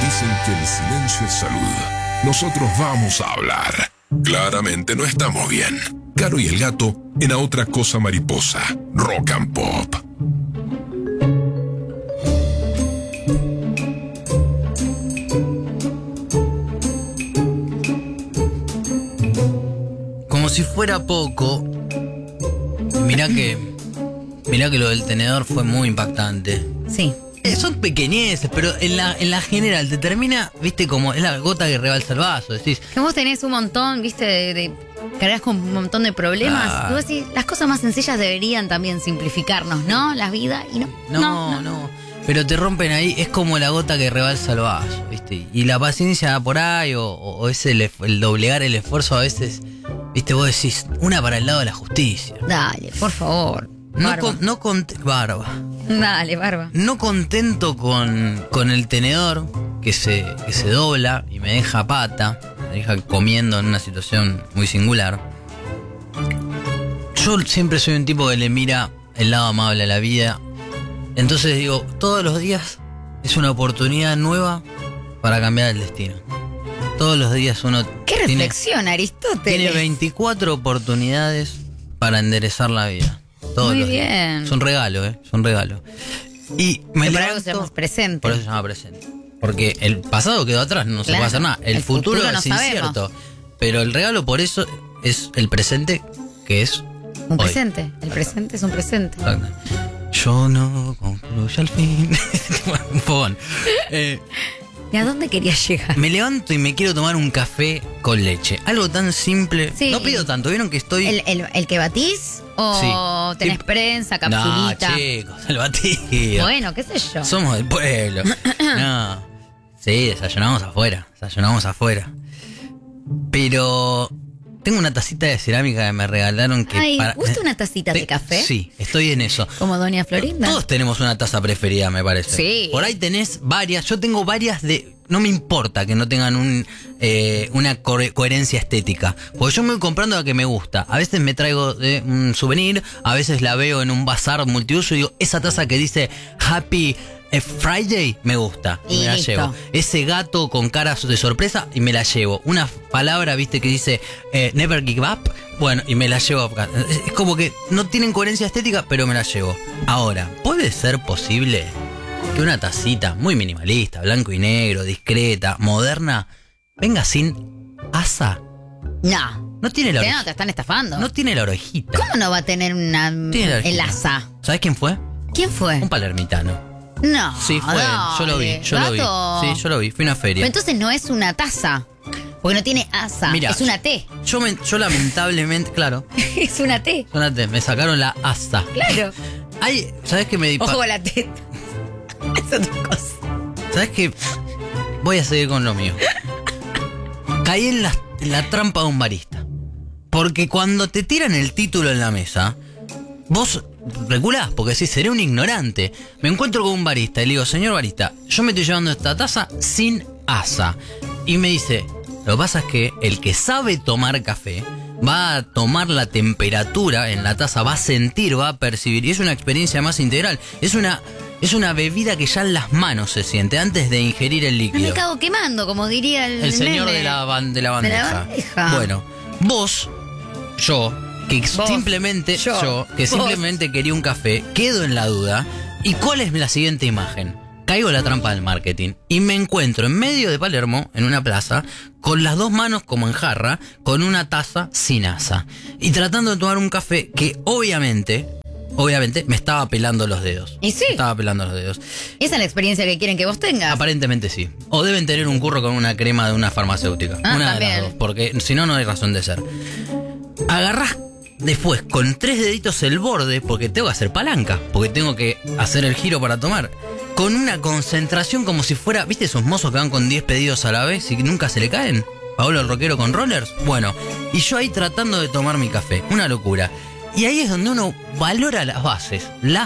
Dicen que el silencio es salud. Nosotros vamos a hablar. Claramente no estamos bien. Caro y el gato en A Otra Cosa Mariposa. Rock and Pop. Como si fuera poco, mirá que lo del tenedor fue muy impactante. Sí. Son pequeñeces, pero en la general te termina, viste, como es la gota que rebalsa el vaso. Decís, Que vos tenés un montón, viste, cargas con un montón de problemas. Y vos decís, las cosas más sencillas deberían también simplificarnos, ¿no? La vida, y no. no. Pero te rompen ahí, es como la gota que rebalsa el vaso, viste. Y la paciencia por ahí, o es el doblegar el esfuerzo a veces, viste, vos decís, una para el lado de la justicia. Dale, por favor. Barba. Dale, barba. No contento con el tenedor que se dobla y me deja pata, me deja comiendo en una situación muy singular. Yo siempre soy un tipo que le mira el lado amable a la vida. Entonces digo, todos los días es una oportunidad nueva para cambiar el destino. Todos los días uno ¿Qué reflexión, Aristóteles? tiene 24 oportunidades para enderezar la vida. Todos Muy los días. bien. Es un regalo, es un regalo. Y me Que por levanto, algo se llama presente. por eso se llama presente. Porque el pasado quedó atrás, no se Claro. puede hacer nada. El futuro no es incierto. sabemos. Pero el regalo por eso es el presente, que es Un hoy. presente. El presente es un presente. Exacto. Yo no concluyo al fin. Un fogón. ¿Y a dónde querías llegar? Me levanto y me quiero tomar un café con leche. Algo tan simple. Sí. No pido tanto. ¿Vieron que estoy...? ¿El que batís? ¿O Sí. tenés Sí. prensa, capsulita? No, chicos, el batido. Bueno, qué sé yo. Somos del pueblo. No. Sí, desayunamos afuera. Pero tengo una tacita de cerámica que me regalaron que Ay, ¿gusta una tacita de café? Sí, estoy en eso. Como Doña Florinda. Todos tenemos una taza preferida, me parece. Sí. Por ahí tenés varias. Yo tengo varias de... No me importa que no tengan una coherencia estética. Porque yo me voy comprando la que me gusta. A veces me traigo de un souvenir. A veces la veo en un bazar multiuso y digo, esa taza que dice Happy Friday me gusta. Y Y me la listo. llevo. Ese gato con cara de sorpresa y me la llevo. Una palabra, viste, que dice Never Give Up. Bueno, y me la llevo acá. Es como que no tienen coherencia estética, pero me la llevo. Ahora, ¿puede ser posible que una tacita muy minimalista, blanco y negro, discreta, moderna, venga sin asa? No. No tiene la No, orejita. te están estafando. No tiene la orejita. ¿Cómo no va a tener Tiene la el orejita. asa? ¿Sabes quién fue? ¿Quién fue? Un palermitano. No. Sí, fue él. Yo lo vi, yo lo vi. ¿Gato? Sí, yo lo vi. Fui a una Pero feria. entonces no es una taza. Porque no tiene asa. Mirá, es una T. Yo lamentablemente, claro, Es una T. me sacaron la asa. Claro. Ay, ¿sabes qué me di? Ojo con la T. Es otra cosa. ¿Sabes qué? Voy a seguir con lo mío. Caí en la trampa de un barista. Porque cuando te tiran el título en la mesa, vos reculás, porque decís, seré un ignorante. Me encuentro con un barista y le digo, señor barista, yo me estoy llevando esta taza sin asa. Y me dice, lo que pasa es que el que sabe tomar café va a tomar la temperatura en la taza, va a sentir, va a percibir. Y es una experiencia más integral. Es una bebida que ya en las manos se siente antes de ingerir el No líquido. me cago quemando, como diría el Señor meme. de la bandeja. bandeja. Bueno, yo, que simplemente quería un café, quedo en la duda. ¿Y cuál es la siguiente imagen? Caigo en la trampa del marketing y me encuentro en medio de Palermo, en una plaza, con las dos manos como en jarra, con una taza sin asa. Y tratando de tomar un café que obviamente me estaba pelando los dedos. ¿Y sí? Me estaba pelando los dedos. Esa es la experiencia que quieren que vos tengas. Aparentemente sí. O deben tener un curro con una crema de una farmacéutica. Ah, una de también. las dos, porque si no, no hay razón de ser. Agarrás después con 3 deditos el borde, porque tengo que hacer palanca, porque tengo que hacer el giro para tomar. Con una concentración como si fuera, ¿viste esos mozos que van con 10 pedidos a la vez y que nunca se le caen? Paolo el rockero con rollers. Bueno, y yo ahí tratando de tomar mi café. Una locura. Y ahí es donde uno valora las bases.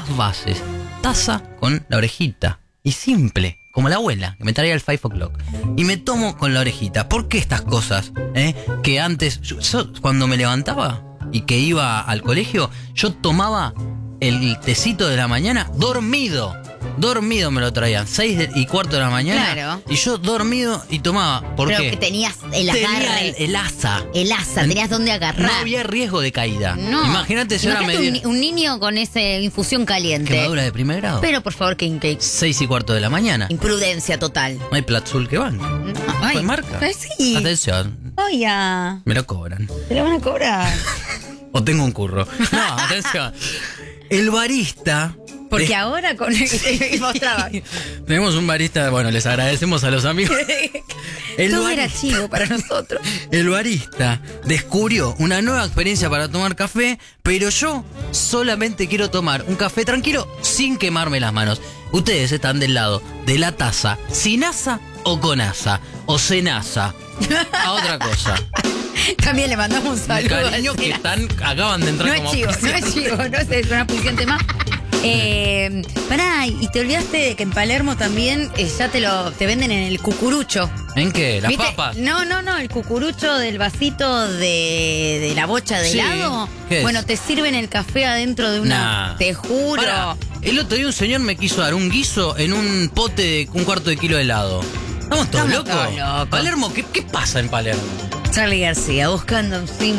Taza con la orejita. Y simple, como la abuela, que me traía el 5 o'clock. Y me tomo con la orejita. ¿Por qué estas cosas? Que antes, yo cuando me levantaba y que iba al colegio, yo tomaba el tecito de la mañana dormido. dormido me lo traían, 6:15 de la mañana. Claro. Y yo dormido y tomaba. ¿Por Pero qué? que tenías el Tenía agarre. el asa. El asa, tenías donde agarrar. No había riesgo de caída. No. Imagínate si ahora me Imagínate dieron un niño con esa infusión caliente. quemadura de primer grado. Pero por favor, que 6:15 de la mañana. imprudencia total. No hay Platzul que van. Ay, Pues marca. pues sí. Atención, Oye, me lo cobran. te lo van a cobrar. O tengo un curro. No, atención. El barista. Porque ahora con el mostraba. Tenemos un barista, bueno, les agradecemos a los amigos. Todo era chivo para nosotros. El barista descubrió una nueva experiencia para tomar café, pero yo solamente quiero tomar un café tranquilo sin quemarme las manos. Ustedes están del lado de la taza, sin asa o con asa, o sin asa. A otra cosa. También le mandamos un saludo. Cariño al que Senas. acaban de entrar No como es chivo, no es chivo, no sé, es una posición tema. Pará, y te olvidaste de que en Palermo también ya te venden en el cucurucho. ¿En qué? ¿Las ¿Viste? papas? No, el cucurucho del vasito de la bocha de Sí. helado. ¿Qué es? Bueno, te sirven el café adentro de una. Nah. Te juro. Pará, el otro día un señor me quiso dar un guiso en un pote de 1/4 kilo de helado. ¿Estamos todos Estamos locos? todos locos. Palermo, ¿qué pasa en Palermo? Charly García buscando un